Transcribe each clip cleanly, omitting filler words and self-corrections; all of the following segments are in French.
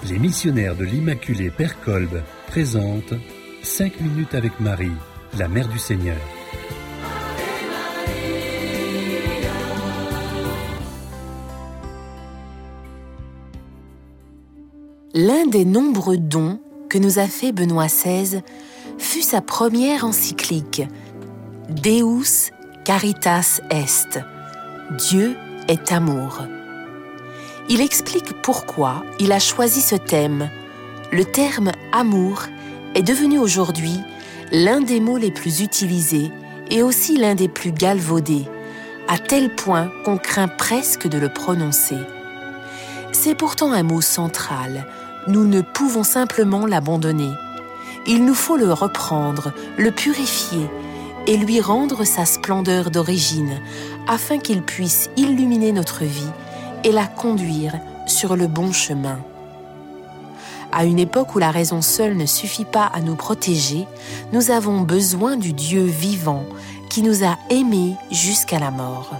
Les missionnaires de l'Immaculée Père Kolb présentent 5 minutes avec Marie, la Mère du Seigneur. L'un des nombreux dons que nous a fait Benoît XVI fut sa première encyclique « Deus Caritas Est » « Dieu est amour ». Il explique pourquoi il a choisi ce thème. Le terme « amour » est devenu aujourd'hui l'un des mots les plus utilisés et aussi l'un des plus galvaudés, à tel point qu'on craint presque de le prononcer. C'est pourtant un mot central. Nous ne pouvons simplement l'abandonner. Il nous faut le reprendre, le purifier et lui rendre sa splendeur d'origine, afin qu'il puisse illuminer notre vie et la conduire sur le bon chemin. À une époque où la raison seule ne suffit pas à nous protéger, nous avons besoin du Dieu vivant qui nous a aimés jusqu'à la mort.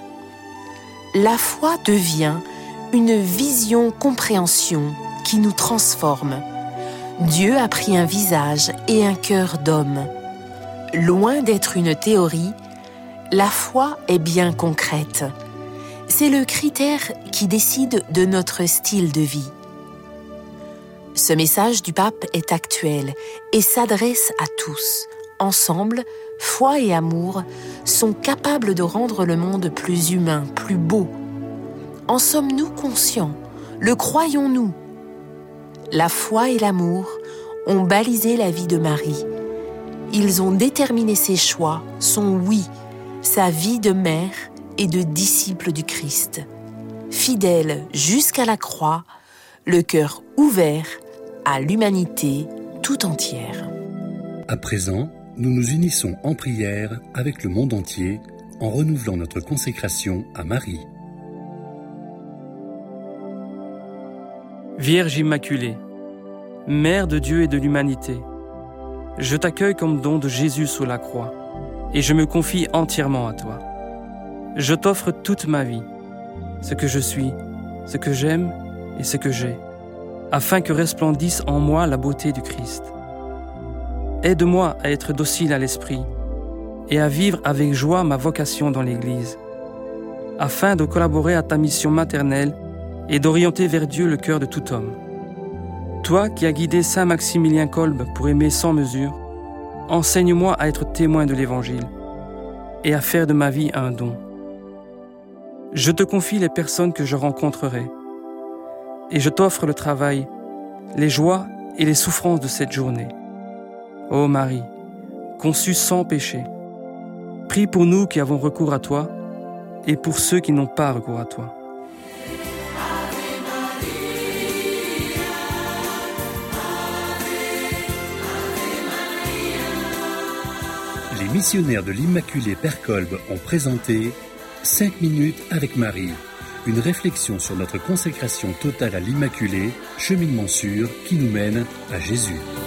La foi devient une vision-compréhension qui nous transforme. Dieu a pris un visage et un cœur d'homme. Loin d'être une théorie, la foi est bien concrète. C'est le critère qui décide de notre style de vie. Ce message du pape est actuel et s'adresse à tous. Ensemble, foi et amour sont capables de rendre le monde plus humain, plus beau. En sommes-nous conscients? Le croyons-nous? La foi et l'amour ont balisé la vie de Marie. Ils ont déterminé ses choix, son oui, sa vie de mère et de disciple du Christ. Fidèle jusqu'à la croix, le cœur ouvert à l'humanité tout entière. À présent, nous nous unissons en prière avec le monde entier en renouvelant notre consécration à Marie. Vierge Immaculée, Mère de Dieu et de l'humanité, je t'accueille comme don de Jésus sous la croix et je me confie entièrement à toi. Je t'offre toute ma vie, ce que je suis, ce que j'aime et ce que j'ai, afin que resplendisse en moi la beauté du Christ. Aide-moi à être docile à l'esprit et à vivre avec joie ma vocation dans l'Église, afin de collaborer à ta mission maternelle et d'orienter vers Dieu le cœur de tout homme. Toi qui as guidé Saint Maximilien Kolb pour aimer sans mesure, enseigne-moi à être témoin de l'Évangile et à faire de ma vie un don. Je te confie les personnes que je rencontrerai et je t'offre le travail, les joies et les souffrances de cette journée. Ô Marie, conçue sans péché, prie pour nous qui avons recours à toi et pour ceux qui n'ont pas recours à toi. Les missionnaires de l'Immaculée Père Kolb ont présenté 5 minutes avec Marie, une réflexion sur notre consécration totale à l'Immaculée, cheminement sûr qui nous mène à Jésus.